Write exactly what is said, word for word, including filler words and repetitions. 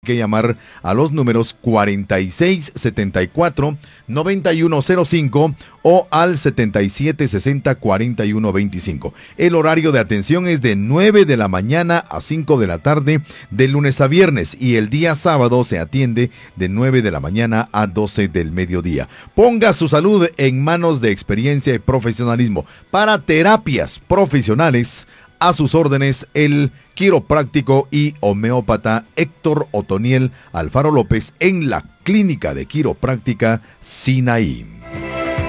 que llamar a los números cuarenta y seis setenta y cuatro noventa y uno cero cinco o al setenta y siete sesenta cuarenta y uno veinticinco. El horario de atención es de nueve de la mañana a cinco de la tarde, de lunes a viernes, y el día sábado se atiende de nueve de la mañana a doce del mediodía. Ponga su salud en manos de experiencia y profesionalismo. Para terapias profesionales, a sus órdenes, el quiropráctico y homeópata Héctor Otoniel Alfaro López en la Clínica de Quiropráctica Sinaí.